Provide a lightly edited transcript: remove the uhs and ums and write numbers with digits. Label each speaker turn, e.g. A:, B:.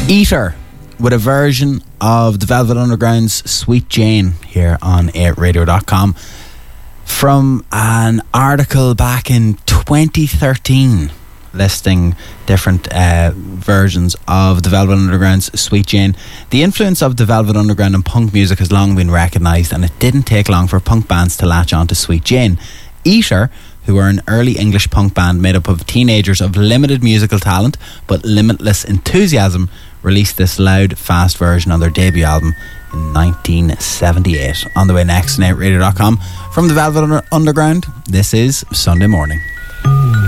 A: Eater with a version of the Velvet Underground's Sweet Jane here on 8radio.com from an article back in 2013 listing different versions of the Velvet Underground's Sweet Jane. The influence of the Velvet Underground in punk music has long been recognised, and it didn't take long for punk bands to latch on to Sweet Jane. Eater, who are an early English punk band made up of teenagers of limited musical talent but limitless enthusiasm, released this loud, fast version on their debut album in 1978. On the way next on 8radio.com, from the Velvet Underground, this is Sunday Morning.